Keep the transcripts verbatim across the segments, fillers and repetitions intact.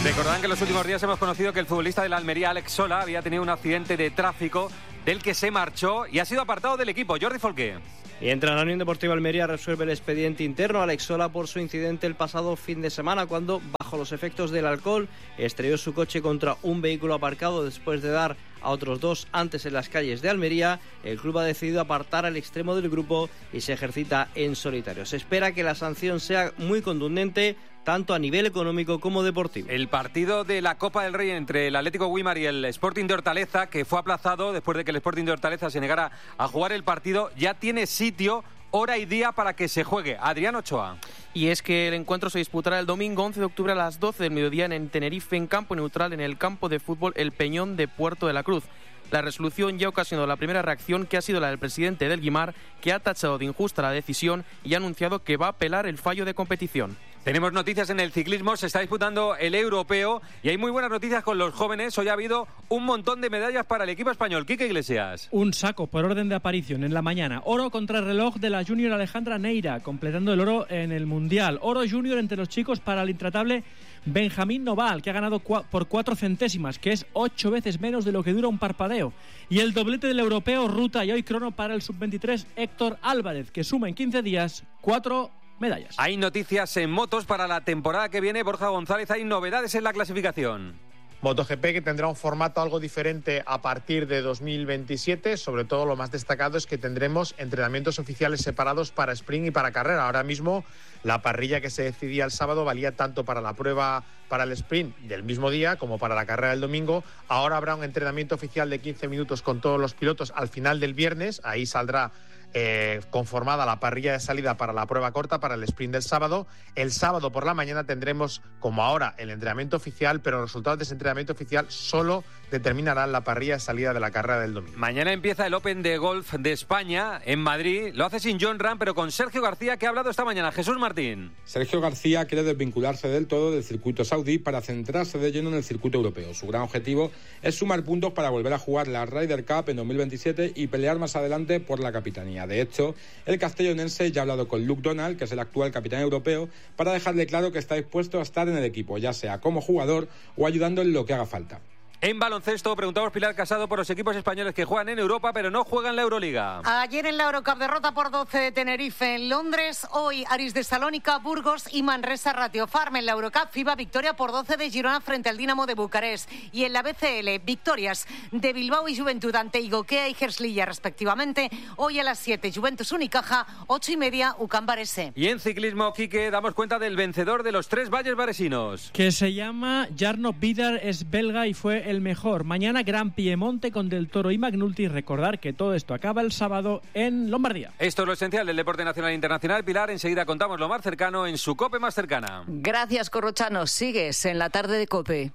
Recordarán que en los últimos días hemos conocido que el futbolista de la Almería, Alex Sola, había tenido un accidente de tráfico del que se marchó y ha sido apartado del equipo. Jordi Folqué. Y entra la Unión Deportiva Almería, resuelve el expediente interno a Alex Sola por su incidente el pasado fin de semana cuando, bajo los efectos del alcohol, estrelló su coche contra un vehículo aparcado después de dar a otros dos antes en las calles de Almería. El club ha decidido apartar al extremo del grupo y se ejercita en solitario. Se espera que la sanción sea muy contundente, tanto a nivel económico como deportivo. El partido de la Copa del Rey entre el Atlético Güímar y el Sporting de Hortaleza, que fue aplazado después de que el Sporting de Hortaleza se negara a jugar el partido, ya tiene sitio, hora y día para que se juegue. Adrián Ochoa. Y es que el encuentro se disputará el domingo once de octubre a las doce del mediodía en Tenerife, en campo neutral, en el campo de fútbol El Peñón de Puerto de la Cruz. La resolución ya ocasionó la primera reacción, que ha sido la del presidente del Guimar, que ha tachado de injusta la decisión y ha anunciado que va a apelar el fallo de competición. Tenemos noticias en el ciclismo, se está disputando el europeo y hay muy buenas noticias con los jóvenes. Hoy ha habido un montón de medallas para el equipo español. Quique Iglesias. Un saco por orden de aparición en la mañana. Oro contra el reloj de la junior Alejandra Neira, completando el oro en el Mundial. Oro junior entre los chicos para el intratable Benjamín Noval, que ha ganado cua- por cuatro centésimas, que es ocho veces menos de lo que dura un parpadeo. Y el doblete del europeo, ruta y hoy crono para el sub veintitrés Héctor Álvarez, que suma en quince días cuatro medallas. Hay noticias en motos para la temporada que viene. Borja González, hay novedades en la clasificación. MotoGP que tendrá un formato algo diferente a partir de dos mil veintisiete. Sobre todo lo más destacado es que tendremos entrenamientos oficiales separados para sprint y para carrera. Ahora mismo la parrilla que se decidía el sábado valía tanto para la prueba para el sprint del mismo día como para la carrera del domingo. Ahora habrá un entrenamiento oficial de quince minutos con todos los pilotos al final del viernes. Ahí saldrá Eh, conformada la parrilla de salida para la prueba corta, para el sprint del sábado. El sábado por la mañana tendremos, como ahora, el entrenamiento oficial, pero los resultados de ese entrenamiento oficial solo determinarán la parrilla de salida de la carrera del domingo. Mañana empieza el Open de Golf de España en Madrid. Lo hace sin Jon Rahm, pero con Sergio García, que ha hablado esta mañana. Jesús Martín. Sergio García quiere desvincularse del todo del circuito saudí para centrarse de lleno en el circuito europeo. Su gran objetivo es sumar puntos para volver a jugar la Ryder Cup en dos mil veintisiete y pelear más adelante por la capitanía. De hecho, el castellonense ya ha hablado con Luke Donald, que es el actual capitán europeo, para dejarle claro que está dispuesto a estar en el equipo, ya sea como jugador o ayudando en lo que haga falta. En baloncesto, preguntamos Pilar Casado por los equipos españoles que juegan en Europa, pero no juegan la Euroliga. Ayer en la Eurocup, derrota por doce de Tenerife en Londres. Hoy Aris de Salónica, Burgos y Manresa Ratio Farm. En la Eurocup, FIBA, victoria por doce de Girona frente al Dinamo de Bucarest. Y en la B C L, victorias de Bilbao y Juventud ante Igokea y Hersliya, respectivamente. Hoy a las siete, Juventus Unicaja, ocho y media, U C A M Varese. Y en ciclismo, Quique, damos cuenta del vencedor de los tres valles varesinos. Que se llama Jarno Vidar, es belga y fue el mejor. Mañana Gran Piemonte con Del Toro y McNulty. Recordar que todo esto acaba el sábado en Lombardía. Esto es lo esencial del deporte nacional e internacional. Pilar, enseguida contamos lo más cercano en su COPE más cercana. Gracias, Corrochano. Sigues en la tarde de COPE.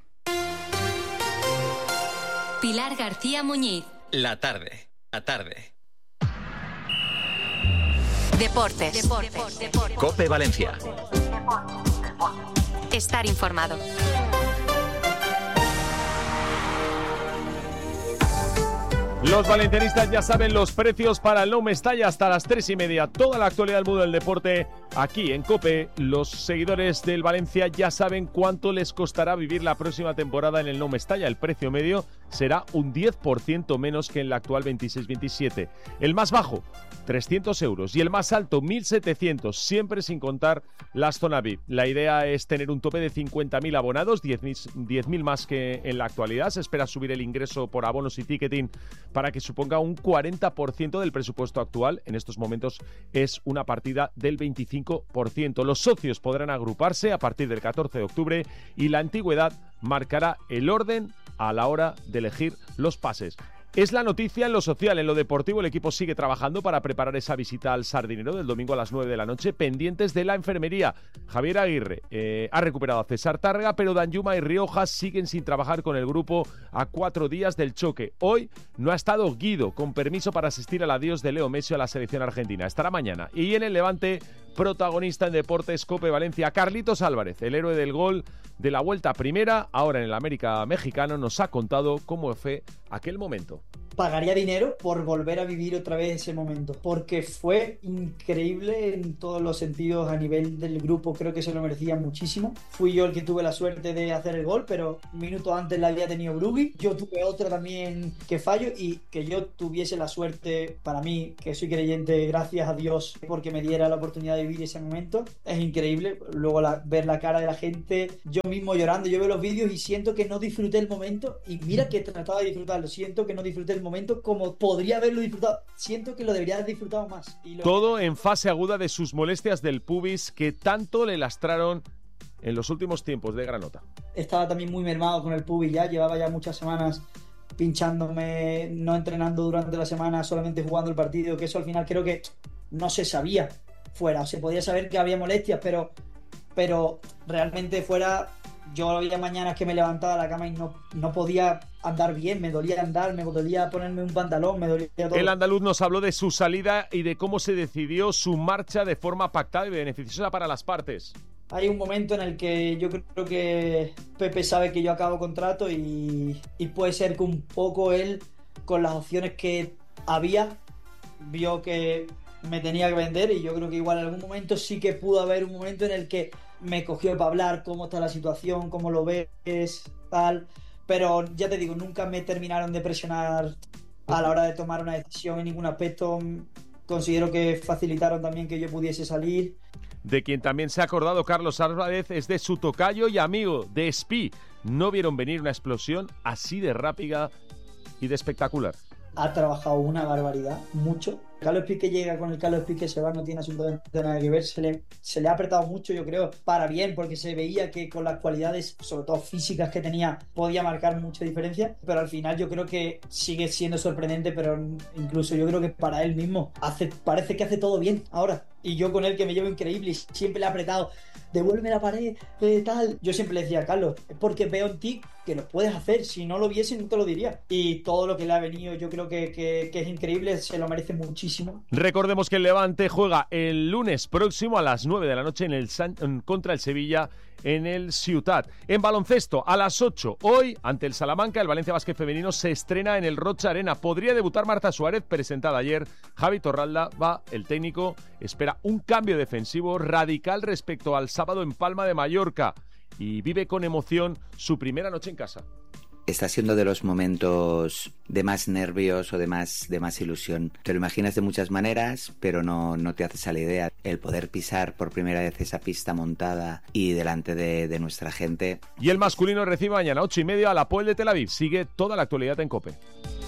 Pilar García Muñiz. La tarde. La tarde. Deportes. Deportes. Deportes. COPE Valencia. Estar informado. Los valencianistas ya saben los precios para el Nou Mestalla hasta las tres y media. Toda la actualidad del mundo del deporte aquí en COPE. Los seguidores del Valencia ya saben cuánto les costará vivir la próxima temporada en el Nou Mestalla. El precio medio será un diez por ciento menos que en la actual veintiséis veintisiete. El más bajo, trescientos euros. Y el más alto, mil setecientos, siempre sin contar las zona V I P. La idea es tener un tope de cincuenta mil abonados, diez mil más que en la actualidad. Se espera subir el ingreso por abonos y ticketing para que suponga un cuarenta por ciento del presupuesto actual. En estos momentos es una partida del veinticinco por ciento. Los socios podrán agruparse a partir del catorce de octubre y la antigüedad marcará el orden a la hora de elegir los pases. Es la noticia en lo social. En lo deportivo, el equipo sigue trabajando para preparar esa visita al Sardinero del domingo a las nueve de la noche, pendientes de la enfermería. Javier Aguirre eh, ha recuperado a César Tárrega, pero Danjuma y Rioja siguen sin trabajar con el grupo a cuatro días del choque. Hoy no ha estado Guido, con permiso para asistir al adiós de Leo Messi a la selección argentina. Estará mañana. Y en el Levante, protagonista en Deportes COPE Valencia, Carlitos Álvarez, el héroe del gol de la Vuelta Primera, ahora en el América Mexicano, nos ha contado cómo fue aquel momento. pagaría dinero por volver a vivir otra vez ese momento, porque fue increíble en todos los sentidos. A nivel del grupo creo que se lo merecía muchísimo. Fui yo el que tuve la suerte de hacer el gol, pero un minuto antes la había tenido Brugui. Yo tuve otra también que fallo, y que yo tuviese la suerte, para mí, que soy creyente, gracias a Dios porque me diera la oportunidad de vivir ese momento, es increíble. Luego la, ver la cara de la gente, yo mismo llorando, yo veo los vídeos y siento que no disfruté el momento, y mira que trataba de disfrutarlo, siento que no disfruté el momento como podría haberlo disfrutado, siento que lo debería haber disfrutado más. Y lo... Todo en fase aguda de sus molestias del pubis que tanto le lastraron en los últimos tiempos de Granota. Estaba también muy mermado con el pubis ya, llevaba ya muchas semanas pinchándome, no entrenando durante la semana, solamente jugando el partido, que eso al final creo que no se sabía fuera, o se podía saber que había molestias, pero, pero realmente fuera, yo había mañanas que me levantaba de la cama y no, no podía andar bien, me dolía andar, me dolía ponerme un pantalón, me dolía todo. El andaluz nos habló de su salida y de cómo se decidió su marcha de forma pactada y beneficiosa para las partes. Hay un momento en el que yo creo que Pepe sabe que yo acabo contrato y, y puede ser que un poco él, con las opciones que había, vio que me tenía que vender, y yo creo que igual en algún momento sí que pudo haber un momento en el que me cogió para hablar cómo está la situación, cómo lo ves, tal, pero ya te digo, nunca me terminaron de presionar a la hora de tomar una decisión en ningún aspecto. Considero que facilitaron también que yo pudiese salir. De quien también se ha acordado Carlos Álvarez es de su tocayo y amigo, de Espi. No vieron venir una explosión así de rápida y de espectacular. Ha trabajado una barbaridad, mucho. Carlos Espi que llega con el Carlos Espi que se va no tiene absolutamente nada que ver. Se le, se le ha apretado mucho, yo creo, para bien, porque se veía que con las cualidades, sobre todo físicas que tenía, podía marcar mucha diferencia. Pero al final yo creo que sigue siendo sorprendente, pero incluso yo creo que para él mismo hace, parece que hace todo bien ahora. Y yo con él, que me llevo increíble, y siempre le he apretado, devuélveme la pared, eh, tal. Yo siempre le decía, Carlos, es porque veo en ti que lo puedes hacer. Si no lo viese, no te lo diría. Y todo lo que le ha venido, yo creo que, que, que es increíble, se lo merece muchísimo. Recordemos que el Levante juega el lunes próximo a las nueve de la noche en el San, en, contra el Sevilla en el Ciutat. En baloncesto, a las ocho, hoy, ante el Salamanca, el Valencia Basket Femenino se estrena en el Rocha Arena. Podría debutar Marta Suárez, presentada ayer. Javi Torralda va, el técnico, espera un cambio defensivo radical respecto al sábado en Palma de Mallorca y vive con emoción su primera noche en casa. Está siendo de los momentos de más nervios o de más, de más ilusión. Te lo imaginas de muchas maneras, pero no, no te haces a la idea. El poder pisar por primera vez esa pista montada y delante de, de nuestra gente. Y el masculino recibe mañana ocho y media al Hapoel de Tel Aviv. Sigue toda la actualidad en COPE.